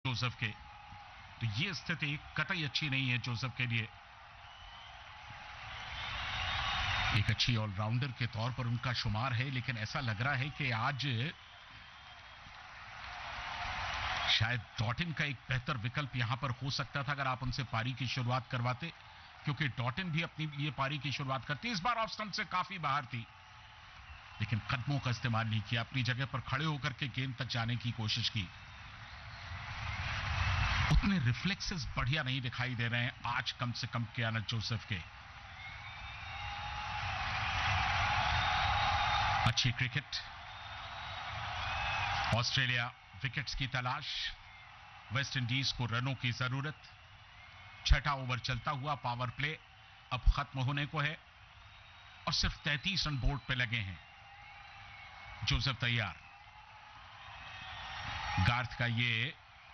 Joseph के, तो ये स्थिति कतई अच्छी नहीं है जोसेफ के लिए। एक अच्छी ऑलराउंडर के तौर पर उनका शुमार है, लेकिन ऐसा लग रहा है कि आज शायद डॉटिन का एक बेहतर विकल्प यहां पर हो सकता था अगर आप उनसे पारी की शुरुआत करवाते, क्योंकि डॉटिन भी अपनी लिए पारी की शुरुआत करती। इस बार ऑफ स्टंप से काफी बाहर थी, लेकिन कदमों का इस्तेमाल नहीं किया, अपनी जगह पर खड़े होकर के गेंद तक जाने की कोशिश की। उतने रिफ्लेक्सेस बढ़िया नहीं दिखाई दे रहे हैं आज कम से कम कियाना जोसेफ के। अच्छी क्रिकेट, ऑस्ट्रेलिया विकेट्स की तलाश, वेस्ट इंडीज को रनों की जरूरत। छठा ओवर चलता हुआ, पावर प्ले अब खत्म होने को है और सिर्फ 33 रन बोर्ड पे लगे हैं। जोसेफ तैयार, गार्थ का ये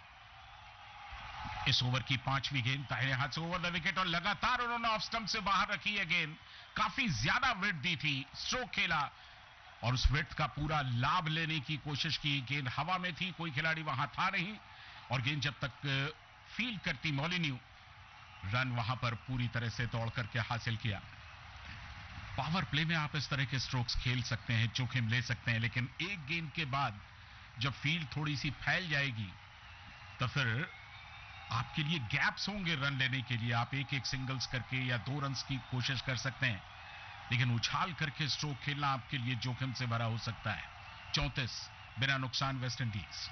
इस ओवर की 5वीं गेंद दाहिने हाथ से ओवर द विकेट, और लगातार उन्होंने ऑफ स्टंप से बाहर रखी है गेंद। काफी ज्यादा विड्थ दी थी, स्ट्रोक खेला और उस विड्थ का पूरा लाभ लेने की कोशिश की। गेंद हवा में थी, कोई खिलाड़ी वहां था नहीं, और गेंद जब तक फील्ड करती मोलिन्यू, रन वहां पर पूरी तरह से दौड़ करके हासिल किया। पावर प्ले में आप इस तरह के स्ट्रोक्स खेल सकते हैं, जोखिम ले सकते हैं, लेकिन एक गेंद के बाद जब फील्ड थोड़ी सी फैल जाएगी तो फिर आपके लिए गैप्स होंगे रन लेने के लिए। आप एक एक सिंगल्स करके या 2 रन की कोशिश कर सकते हैं, लेकिन उछाल करके स्ट्रोक खेलना आपके लिए जोखिम से भरा हो सकता है। 34 बिना नुकसान वेस्ट इंडीज।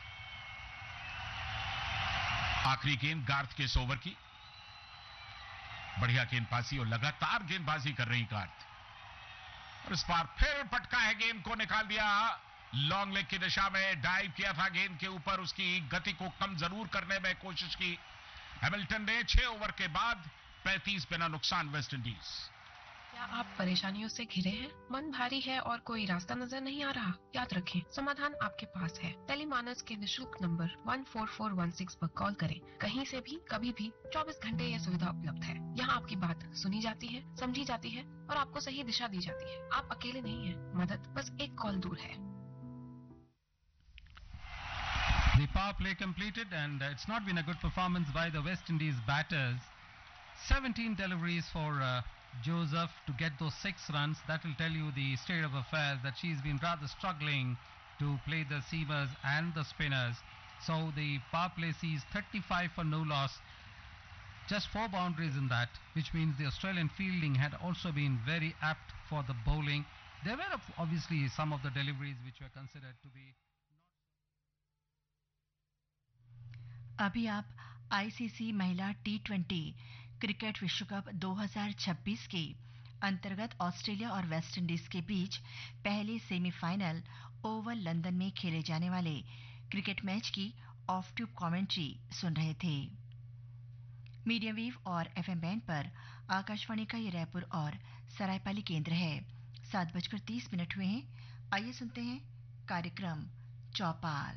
आखिरी गेंद गार्थ के इस ओवर की, बढ़िया गेंदबाजी और लगातार गेंदबाजी कर रही गार्थ, और इस बार फिर पटका है, गेंद को निकाल दिया लॉन्ग लेग की दिशा में। डाइव किया था गेंद के ऊपर, उसकी गति को कम जरूर करने में कोशिश की हैमिल्टन ने। 6 ओवर के बाद 35 बिना नुकसान वेस्ट इंडीज। क्या आप परेशानियों से घिरे हैं? मन भारी है और कोई रास्ता नजर नहीं आ रहा? याद रखें, समाधान आपके पास है। टेलीमानस के निशुल्क नंबर 14416 पर कॉल करें। कहीं से भी, कभी भी, 24 घंटे यह सुविधा उपलब्ध है। यहाँ आपकी बात सुनी जाती है, समझी जाती है और आपको सही दिशा दी जाती है। आप अकेले नहीं हैं, मदद बस एक कॉल दूर है। The power play completed, and it's not been a good performance by the West Indies batters. 17 deliveries for Joseph to get those 6 runs. That will tell you the state of affairs, that she's been rather struggling to play the seamers and the spinners. So the power play sees 35 for no loss. Just 4 boundaries in that, which means the Australian fielding had also been very apt for the bowling. There were obviously some of the deliveries which were considered to be... अभी आप ICC महिला T20 cricket विश्व cup 2026 के अंतर्गत Australia और West Indies के बीच पहले semifinal Oval London में खेले जाने वाले क्रिकेट मैच की ऑफ ट्यूब कमेंट्री सुन रहे थे। मीडियम वेव और एफएम बैंड पर आकाशवाणी का ये रायपुर और सरायपाली केंद्र है। 7:30 हुए हैं। आइए सुनते हैं कार्यक्रम चौपाल।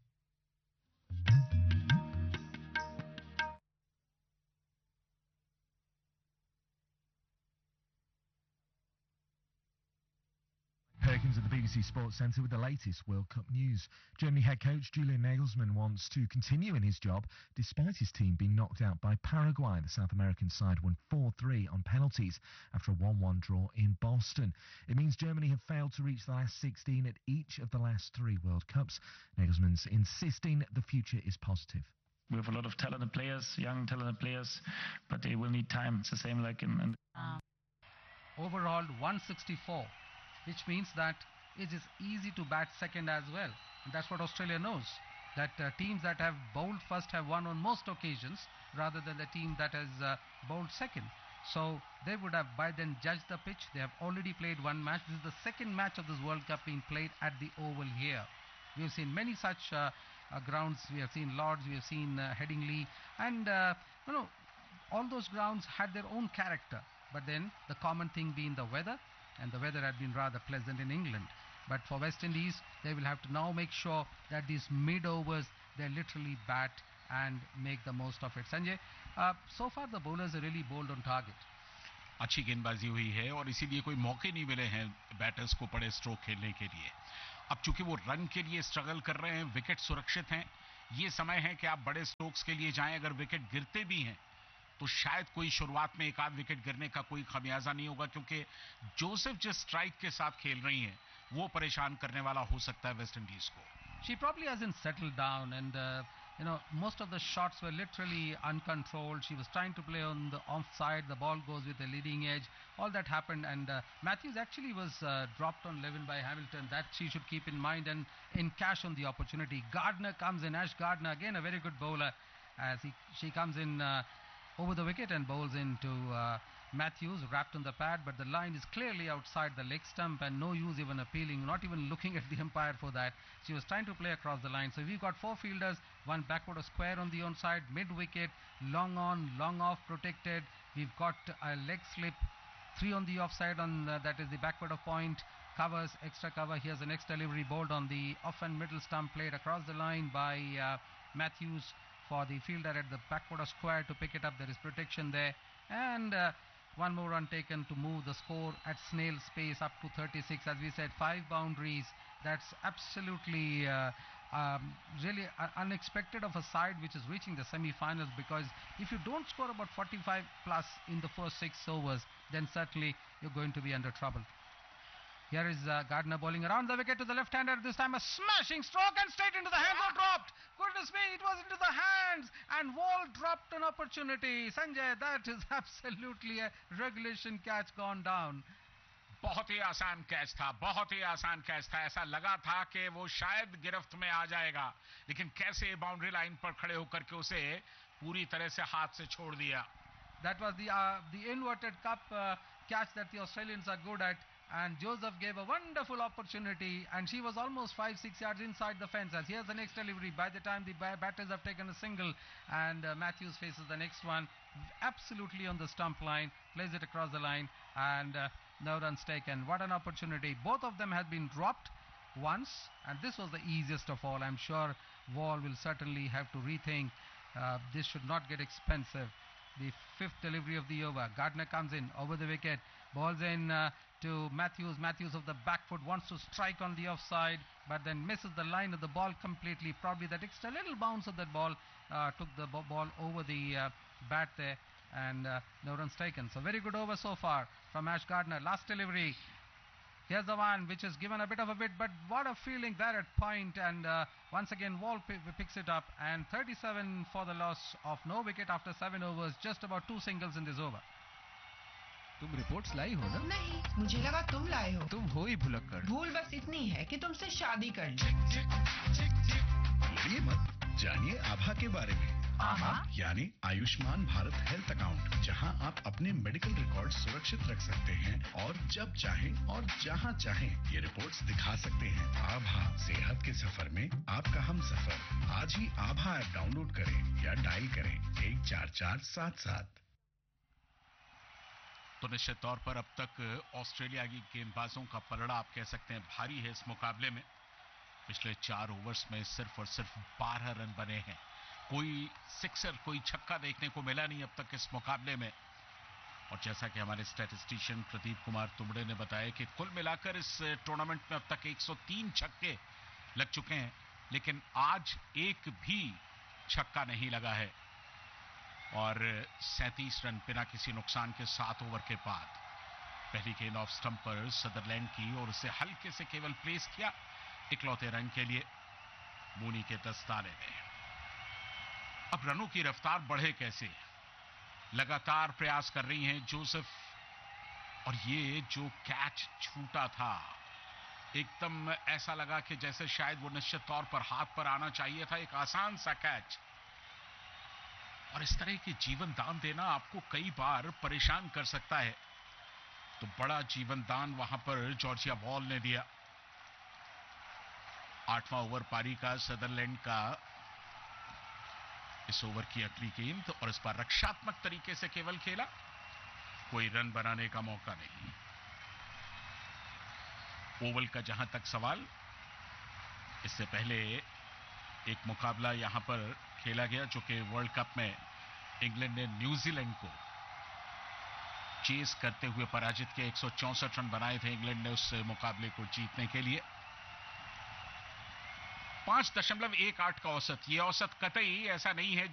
Perkins at the BBC Sports Centre with the latest World Cup news. Germany head coach Julian Nagelsmann wants to continue in his job despite his team being knocked out by Paraguay. The South American side won 4-3 on penalties after a 1-1 draw in Boston. It means Germany have failed to reach the last 16 at each of the last 3 World Cups. Nagelsmann's insisting the future is positive. We have a lot of talented players, young talented players, but they will need time. It's the same like in Overall 164, which means that it is easy to bat second as well. And that's what Australia knows, that teams that have bowled first have won on most occasions rather than the team that has bowled second. So they would have by then judged the pitch. They have already played one match. This is the second match of this World Cup being played at the Oval here. We have seen many such grounds. We have seen Lords, we have seen Headingley, and all those grounds had their own character. But then the common thing being the weather, and the weather had been rather pleasant in England. But for West Indies, they will have to now make sure that these mid-overs, they literally bat and make the most of it. Sanjay, so far the bowlers are really bowled on target. अच्छी गेंदबाजी हुई है और इसीलिए कोई मौके नहीं मिले हैं बैटर्स को बड़े स्ट्रोक खेलने के लिए। अब चूंकि वो रन के लिए स्ट्रगल कर रहे हैं, विकेट सुरक्षित हैं, ये समय है कि आप बड़े स्ट्रोक्स के लिए जाएं। अगर विकेट गिरते भी हैं तो शायद कोई शुरुआत में एक आध विकेट गिरने का कोई खमियाजा नहीं होगा, क्योंकि जोसेफ जिस स्ट्राइक के साथ खेल रही हैं वो परेशान करने वाला हो सकता है वेस्ट इंडीज को। She probably hasn't settled down, and most of the shots were literally uncontrolled. She was trying to play on the offside. The ball goes with the leading edge. All that happened, and Matthews actually was dropped on 11 by Hamilton. That she should keep in mind and encash on the opportunity. Gardner comes in. Ash Gardner, again a very good bowler, as she comes in over the wicket and bowls into Matthews, wrapped on the pad, but the line is clearly outside the leg stump, and no use even appealing, not even looking at the umpire for that. She was trying to play across the line. So we've got 4 fielders, one backward, a square on the onside, mid wicket, long on, long off, protected. We've got a leg slip, 3 on the offside, on that is the backward of point, covers, extra cover. Here's the next delivery, bowled on the off and middle stump, played across the line by Matthews for the fielder at the backward of square to pick it up. There is protection there, and one more run taken to move the score at snail's pace up to 36. As we said, 5 boundaries. That's absolutely really unexpected of a side which is reaching the semi-finals, because if you don't score about 45 plus in the first 6 overs, then certainly you're going to be under trouble. Here is Gardner bowling around the wicket to the left-hander. This time a smashing stroke and straight into the hands, or dropped. Goodness me, it was into the hands, and Wall dropped an opportunity. Sanjay, that is absolutely a regulation catch gone down. बहुत ही आसान catch था, बहुत ही आसान catch था। ऐसा लगा था कि वो शायद गिरफ्त में आ जाएगा, लेकिन कैसे बाउंड्री लाइन पर खड़े होकर के उसे पूरी तरह से हाथ से छोड़ दिया। That was the inverted cup catch that the Australians are good at. And Joseph gave a wonderful opportunity, and she was almost 5-6 yards inside the fence. As here's the next delivery. By the time the batters have taken a single, and Matthews faces the next one, absolutely on the stump line, plays it across the line, and no runs taken. What an opportunity. Both of them had been dropped once, and this was the easiest of all. I'm sure Wall will certainly have to rethink. This should not get expensive. The 5th delivery of the over. Gardner comes in over the wicket, balls in to Matthews. Matthews of the back foot wants to strike on the offside, but then misses the line of the ball completely. Probably that extra little bounce of that ball took the ball over the bat there, and no runs taken. So very good over so far from Ash Gardner. Last delivery. Here's the one which is given a bit of a bit, but what a feeling there at point, and once again Wall picks it up, and 37 for the loss of no wicket after 7 overs, just about 2 singles in this over. तुम reports लाई हो ना? नहीं, मुझे लगा तुम लाए हो। तुम हो ही भुलक्कड़। भूल बस इतनी है कि तुमसे शादी कर ली। भूलिए मत, जानिए आभा के बारे में। आभा यानी आयुष्मान भारत हेल्थ अकाउंट, जहां आप अपने मेडिकल रिकॉर्ड सुरक्षित रख सकते हैं और जब चाहें और जहां चाहें ये रिपोर्ट्स दिखा सकते हैं। आभा, सेहत के सफर में आपका हम सफर। आज ही आभा ऐप डाउनलोड करें या डायल करें 14477। तो निश्चित तौर पर अब तक ऑस्ट्रेलिया की गेंदबाजों का पलड़ा आप कह सकते हैं भारी है इस मुकाबले में। पिछले 4 ओवर्स में सिर्फ और सिर्फ 12 रन बने हैं। कोई सिक्सर, कोई छक्का देखने को मिला नहीं अब तक इस मुकाबले में। और जैसा कि हमारे स्टैटिस्टिशियन प्रदीप कुमार तुमड़े ने बताया कि कुल मिलाकर इस टूर्नामेंट में अब तक 103 छक्के लग चुके हैं, लेकिन आज एक भी छक्का नहीं लगा है। और 37 रन बिना किसी नुकसान के 7 ओवर के बाद। पहली गेंद ऑफ स्टंप पर सदरलैंड की और उसे हल्के से केवल प्लेस किया इकलौते रन के लिए मूनी के दस्ताने में। अब रनों की रफ्तार बढ़े कैसे, लगातार प्रयास कर रही हैं जोसेफ। और ये जो कैच छूटा था, एकदम ऐसा लगा कि जैसे शायद वो निश्चित तौर पर हाथ पर आना चाहिए था। एक आसान सा कैच, और इस तरह के जीवन दान देना आपको कई बार परेशान कर सकता है। तो बड़ा जीवन दान वहां पर जॉर्जिया वॉल ने दिया। 8वां ओवर पारी का सदरलैंड का इस ओवर की अगली गेंद, और इस बार रक्षात्मक तरीके से केवल खेला, कोई रन बनाने का मौका नहीं। ओवल का जहां तक सवाल, इससे पहले एक मुकाबला यहां पर खेला गया जो कि वर्ल्ड कप में इंग्लैंड ने न्यूजीलैंड को चेस करते हुए पराजित किया। 164 रन बनाए थे इंग्लैंड ने उस मुकाबले को जीतने के लिए। 5.18 का औसत, ये औसत कतई ऐसा नहीं है